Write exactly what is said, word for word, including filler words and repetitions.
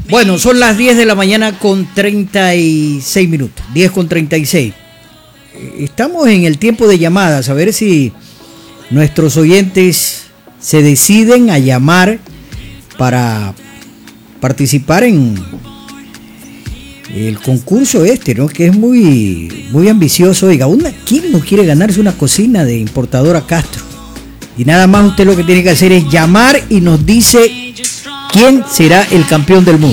Bueno, son las diez de la mañana con treinta y seis minutos. diez con treinta y seis. Estamos en el tiempo de llamadas. A ver si nuestros oyentes se deciden a llamar para participar en el concurso este, ¿no? Que es muy, muy ambicioso. Oiga, una, ¿quién no quiere ganarse una cocina de Importadora Castro? Y nada más usted lo que tiene que hacer es llamar y nos dice quién será el campeón del mundo.